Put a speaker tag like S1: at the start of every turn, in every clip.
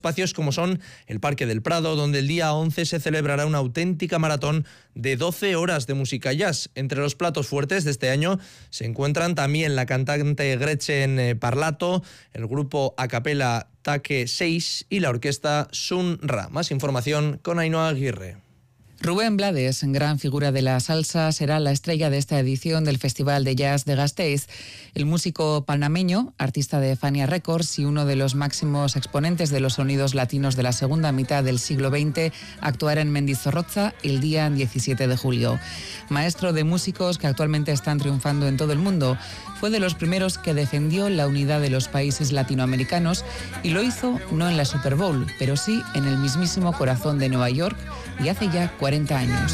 S1: Espacios como son el Parque del Prado, donde el día 11 se celebrará una auténtica maratón de 12 horas de música jazz. Entre los platos fuertes de este año se encuentran también la cantante Gretchen Parlato, el grupo a capella Take 6 y la orquesta Sun Ra. Más información con Ainhoa Aguirre.
S2: Rubén Blades, gran figura de la salsa, será la estrella de esta edición del Festival de Jazz de Gasteiz. El músico panameño, artista de Fania Records y uno de los máximos exponentes de los sonidos latinos de la segunda mitad del siglo XX, actuará en Mendizorroza el día 17 de julio. Maestro de músicos que actualmente están triunfando en todo el mundo, fue de los primeros que defendió la unidad de los países latinoamericanos y lo hizo no en la Super Bowl, pero sí en el mismísimo corazón de Nueva York y hace ya 40 años.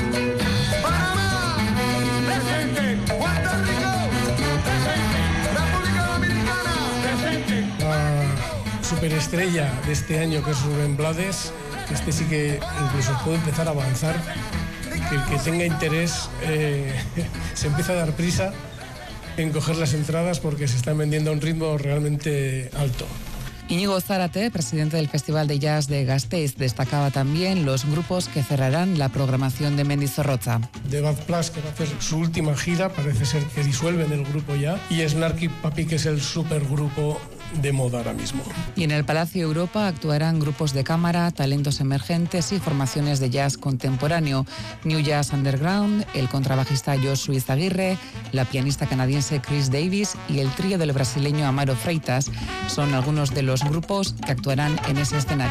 S3: La superestrella de este año, que es Rubén Blades, este sí que incluso puede empezar a avanzar, que el que tenga interés se empieza a dar prisa en coger las entradas porque se están vendiendo a un ritmo realmente alto.
S2: Íñigo Zárate, presidente del Festival de Jazz de Gasteiz, destacaba también los grupos que cerrarán la programación de Mendizorroza.
S3: The Bad Plus, que va a hacer su última gira, parece ser que disuelven el grupo ya, y Snarky Puppy, que es el supergrupo de moda ahora mismo.
S2: Y en el Palacio Europa actuarán grupos de cámara, talentos emergentes y formaciones de jazz contemporáneo. New Jazz Underground, el contrabajista Joshua Izaguirre, la pianista canadiense Chris Davis y el trío del brasileño Amaro Freitas son algunos de los grupos que actuarán en ese escenario.